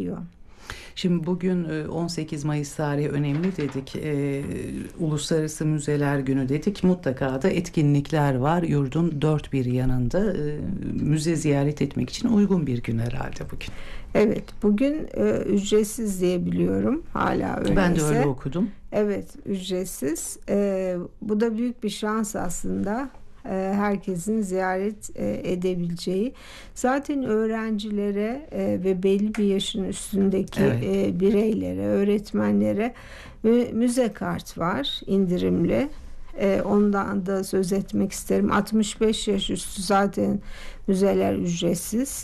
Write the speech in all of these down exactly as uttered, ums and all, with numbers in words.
oluyor. Şimdi bugün on sekiz Mayıs tarihi önemli dedik. E, Uluslararası Müzeler Günü dedik. Mutlaka da etkinlikler var. Yurdun dört bir yanında e, müze ziyaret etmek için uygun bir gün herhalde bugün. Evet, bugün e, ücretsiz diye biliyorum. Hala öyleyse. Ben de öyle okudum. Evet, ücretsiz. E, bu da büyük bir şans aslında. E, herkesin ziyaret e, edebileceği. Zaten öğrencilere e, ve belli bir yaşın üstündeki Evet. e, bireylere, öğretmenlere mü- müze kart var indirimli. E, ondan da söz etmek isterim. altmış beş yaş üstü zaten müzeler ücretsiz.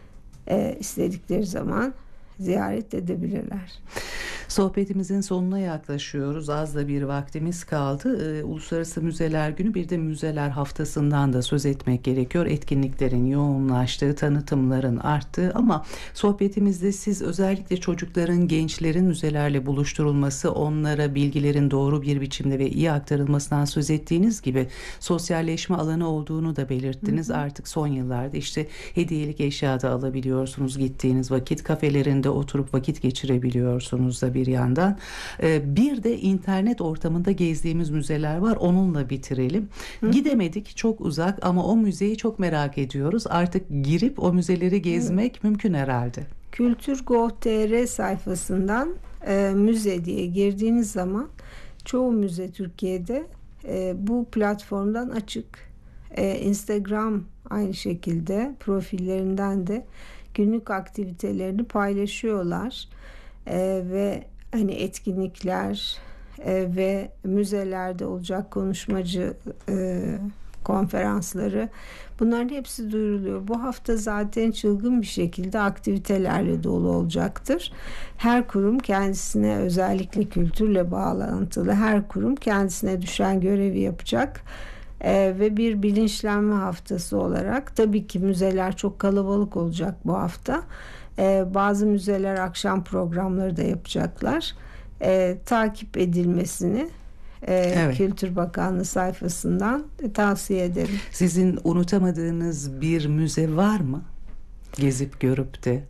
E, istedikleri zaman ziyaret edebilirler. Sohbetimizin sonuna yaklaşıyoruz. Az da bir vaktimiz kaldı. Ee, Uluslararası Müzeler Günü, bir de Müzeler Haftası'ndan da söz etmek gerekiyor. Etkinliklerin yoğunlaştığı, tanıtımların arttığı, ama sohbetimizde siz özellikle çocukların, gençlerin müzelerle buluşturulması, onlara bilgilerin doğru bir biçimde ve iyi aktarılmasından söz ettiğiniz gibi sosyalleşme alanı olduğunu da belirttiniz. Hı hı. Artık son yıllarda işte hediyelik eşya da alabiliyorsunuz gittiğiniz vakit. Kafelerinde oturup vakit geçirebiliyorsunuz da bir yandan. Ee, bir de internet ortamında gezdiğimiz müzeler var. Onunla bitirelim. Hı. Gidemedik, çok uzak, ama o müzeyi çok merak ediyoruz. Artık girip o müzeleri gezmek Hı. mümkün herhalde. Kültür nokta gov nokta tr sayfasından e, müze diye girdiğiniz zaman çoğu müze Türkiye'de e, bu platformdan açık. E, Instagram aynı şekilde profillerinden de günlük aktivitelerini paylaşıyorlar. Ee, ve hani etkinlikler e, ve müzelerde olacak konuşmacı e, konferansları, bunların hepsi duyuruluyor. Bu hafta zaten çılgın bir şekilde aktivitelerle dolu olacaktır. Her kurum kendisine, özellikle kültürle bağlantılı her kurum kendisine düşen görevi yapacak. Ee, ve bir bilinçlenme haftası olarak tabii ki müzeler çok kalabalık olacak bu hafta. Ee, bazı müzeler akşam programları da yapacaklar. Ee, takip edilmesini e, evet. Kültür Bakanlığı sayfasından e, tavsiye ederim. Sizin unutamadığınız bir müze var mı? Gezip görüp de.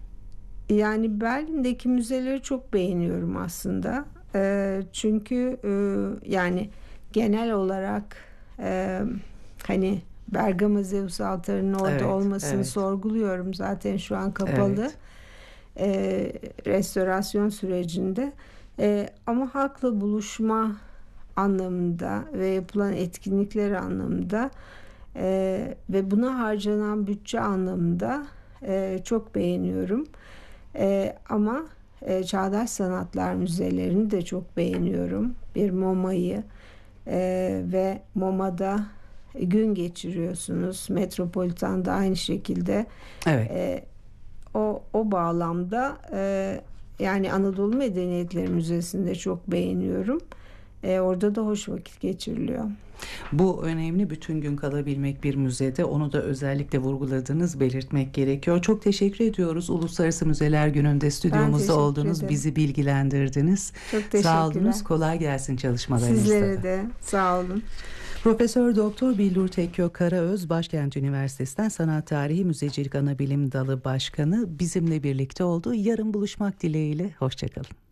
Yani Berlin'deki müzeleri çok beğeniyorum aslında. E, çünkü e, yani genel olarak e, hani Bergama Zeus altarının orada evet, olmasını evet. sorguluyorum. Zaten şu an kapalı. Evet. E, restorasyon sürecinde. E, ama halkla buluşma anlamında ve yapılan etkinlikler anlamında e, ve buna harcanan bütçe anlamında e, çok beğeniyorum. E, ama e, Çağdaş Sanatlar Müzelerini de çok beğeniyorum. Bir MoMA'yı e, ve MoMA'da gün geçiriyorsunuz. Metropolitan'da aynı şekilde. Evet. E, o o bağlamda e, yani Anadolu Medeniyetleri Müzesi'nde çok beğeniyorum. E, orada da hoş vakit geçiriliyor. Bu önemli, bütün gün kalabilmek bir müzede, onu da özellikle vurguladığınız, belirtmek gerekiyor. Çok teşekkür ediyoruz. Uluslararası Müzeler Günü'nde stüdyomuzda oldunuz, ederim. Bizi bilgilendirdiniz. Çok teşekkürler. Sağ olunuz, kolay gelsin çalışmalarınızda. Sizlere de sağ olun. Profesör Doktor Billur Tekgök Karaöz, Başkent Üniversitesi'nden Sanat Tarihi Müzecilik Anabilim Dalı Başkanı bizimle birlikte oldu. Yarın buluşmak dileğiyle, hoşça kalın.